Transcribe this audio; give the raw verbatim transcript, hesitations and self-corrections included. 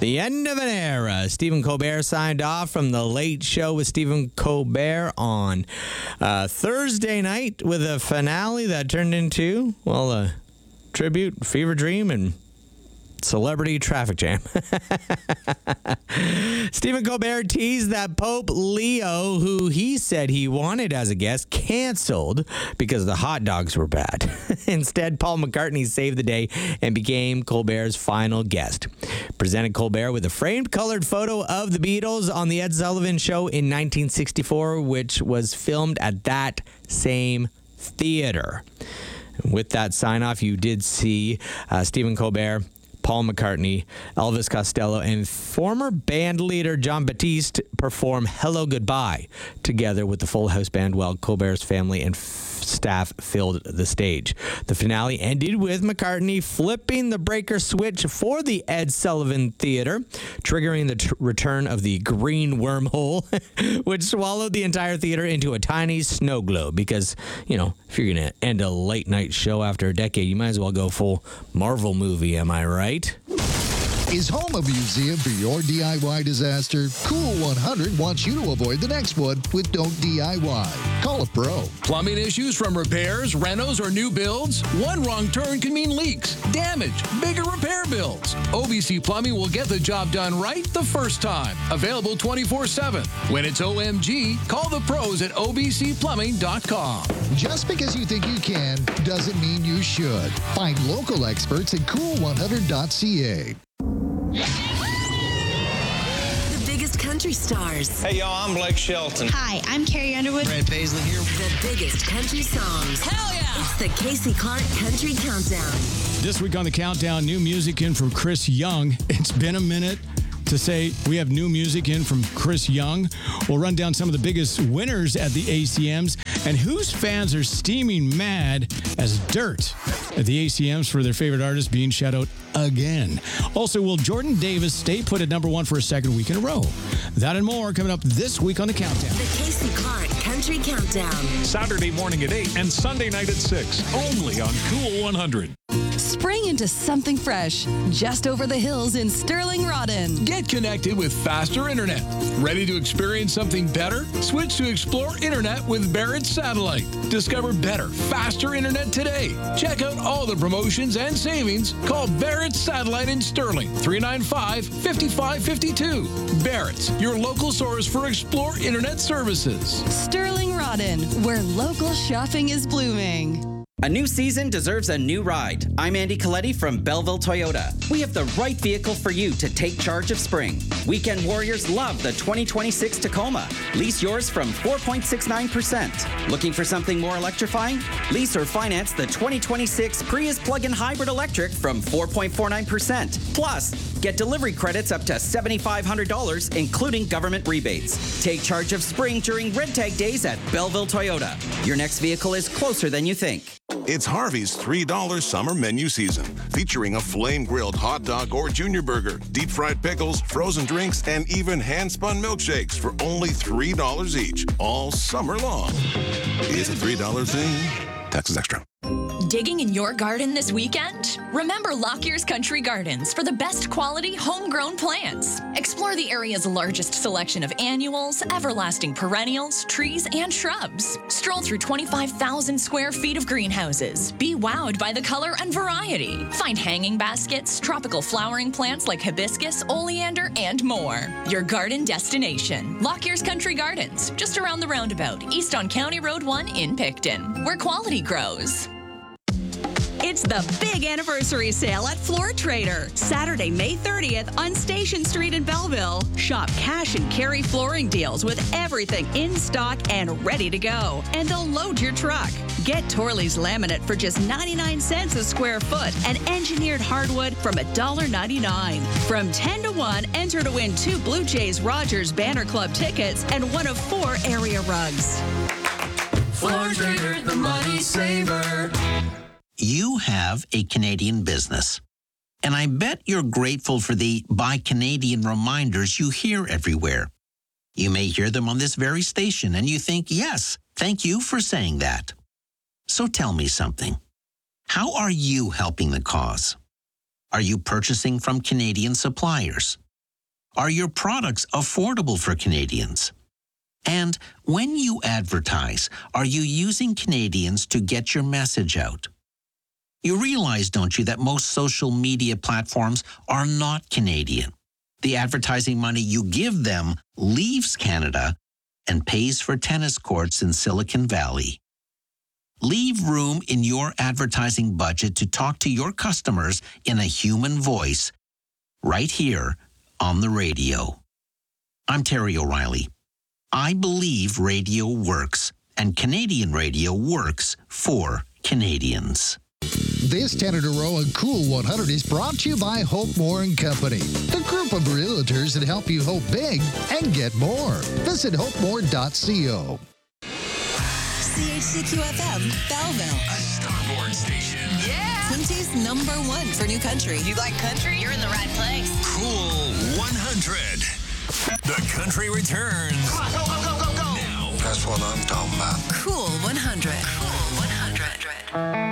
The end of an era. Stephen Colbert signed off from The Late Show with Stephen Colbert on uh, Thursday night with a finale that turned into, well, a tribute, fever dream, and celebrity traffic jam. Stephen Colbert teased that Pope Leo, who he said he wanted as a guest, canceled because the hot dogs were bad. Instead, Paul McCartney saved the day and became Colbert's final guest. Presented Colbert with a framed colored photo of the Beatles on The Ed Sullivan Show in nineteen sixty-four, which was filmed at that same theater. With that sign-off, you did see uh, Stephen Colbert, Paul McCartney, Elvis Costello, and former band leader John Batiste perform Hello Goodbye together with the Full House Band while Colbert's family and f- staff filled the stage. The finale ended with McCartney flipping the breaker switch for the Ed Sullivan Theater, triggering the t- return of the green wormhole, which swallowed the entire theater into a tiny snow globe. Because, you know, if you're going to end a late night show after a decade, you might as well go full Marvel movie, am I right? Is home a museum for your D I Y disaster? Cool one hundred wants you to avoid the next one with Don't D I Y. Call a pro. Plumbing issues from repairs, renos, or new builds? One wrong turn can mean leaks, damage, bigger repair bills. O B C Plumbing will get the job done right the first time. Available twenty-four seven. When it's O M G, call the pros at O B C plumbing dot com. Just because you think you can doesn't mean you should. Find local experts at cool one hundred dot c a. The biggest country stars. Hey, y'all, I'm Blake Shelton. Hi, I'm Carrie Underwood. Brad Paisley here. The biggest country songs. Hell yeah! It's the Casey Clark Country Countdown. This week on the Countdown, new music in from Chris Young. It's been a minute to say we have new music in from Chris Young. We'll run down some of the biggest winners at the A C Ms and whose fans are steaming mad as dirt at the A C Ms for their favorite artist being shut out again. Also, will Jordan Davis stay put at number one for a second week in a row? That and more coming up this week on the Countdown. The Casey Clark Country Countdown. Saturday morning at eight and Sunday night at six. Only on Cool one hundred. Spring into something fresh, just over the hills in Sterling Rodden. Get connected with faster internet. Ready to experience something better? Switch to Explore Internet with Barrett Satellite. Discover better, faster internet today. Check out all the promotions and savings. Call Barrett Satellite in Sterling, three nine five, five five five two. Barrett's, your local source for Explore Internet services. Sterling Rodden, where local shopping is blooming. A new season deserves a new ride. I'm Andy Coletti from Belleville Toyota. We have the right vehicle for you to take charge of spring. Weekend warriors love the twenty twenty-six Tacoma. Lease yours from four point six nine percent. Looking for something more electrifying? Lease or finance the twenty twenty-six Prius plug-in hybrid electric from four point four nine percent. Plus, get delivery credits up to seven thousand five hundred dollars, including government rebates. Take charge of spring during Red Tag Days at Belleville Toyota. Your next vehicle is closer than you think. It's Harvey's three dollar summer menu season, featuring a flame-grilled hot dog or junior burger, deep-fried pickles, frozen drinks, and even hand-spun milkshakes for only three dollars each, all summer long. It's a three dollar thing. Taxes extra. Digging in your garden this weekend? Remember Lockyer's Country Gardens for the best quality homegrown plants. Explore the area's largest selection of annuals, everlasting perennials, trees, and shrubs. Stroll through twenty-five thousand square feet of greenhouses. Be wowed by the color and variety. Find hanging baskets, tropical flowering plants like hibiscus, oleander, and more. Your garden destination. Lockyer's Country Gardens, just around the roundabout, east on County Road one in Picton, where quality grows. It's the big anniversary sale at Floor Trader. Saturday, May thirtieth on Station Street in Belleville. Shop cash and carry flooring deals with everything in stock and ready to go. And they'll load your truck. Get Torley's laminate for just ninety-nine cents a square foot and engineered hardwood from one dollar ninety-nine. From ten to one, enter to win two Blue Jays Rogers Banner Club tickets and one of four area rugs. Floor Trader, the money saver. You have a Canadian business, and I bet you're grateful for the Buy Canadian reminders you hear everywhere. You may hear them on this very station, and you think, yes, thank you for saying that. So tell me something. How are you helping the cause? Are you purchasing from Canadian suppliers? Are your products affordable for Canadians? And when you advertise, are you using Canadians to get your message out? You realize, don't you, that most social media platforms are not Canadian. The advertising money you give them leaves Canada and pays for tennis courts in Silicon Valley. Leave room in your advertising budget to talk to your customers in a human voice right here on the radio. I'm Terry O'Reilly. I believe radio works, and Canadian radio works for Canadians. This ten in a row on Cool one hundred is brought to you by Hope More and Company, the group of realtors that help you hope big and get more. Visit hope more dot co. C H C Q F M, Belleville. A Starboard station. Yeah! Quincy's number one for new country. You like country? You're in the right place. Cool one hundred. The country returns. Come on, go, go, go, go, go. Now. That's what I'm talking about. Cool one hundred. Cool one hundred.